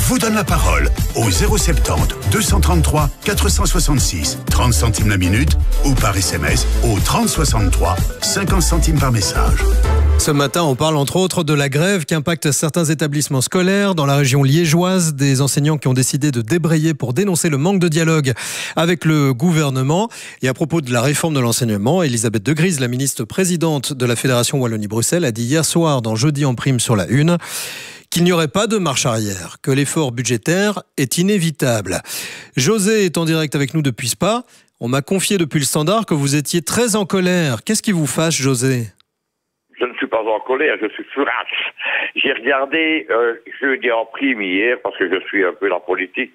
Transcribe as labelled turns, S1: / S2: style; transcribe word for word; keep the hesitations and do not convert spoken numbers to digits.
S1: vous donne la parole au zéro soixante-dix, deux cent trente-trois, quatre cent soixante-six, trente centimes la minute ou par S M S au trente soixante-trois, cinquante centimes par message.
S2: Ce matin, on parle entre autres de la grève qui impacte certains établissements scolaires dans la région liégeoise, des enseignants qui ont décidé de débrayer pour dénoncer le manque de dialogue avec le gouvernement. Et à propos de la réforme de l'enseignement, Elisabeth De Gries, la ministre présidente de la Fédération Wallonie-Bruxelles, a dit hier soir dans Jeudi en prime sur la Une qu'il n'y aurait pas de marche arrière, que l'effort budgétaire est inévitable. José est en direct avec nous depuis Spa. On m'a confié depuis le Standard que vous étiez très en colère. Qu'est-ce qui vous fâche, José ?
S3: Je ne suis pas en colère, je suis furax. J'ai regardé euh, Jeudi en prime hier, parce que je suis un peu la politique,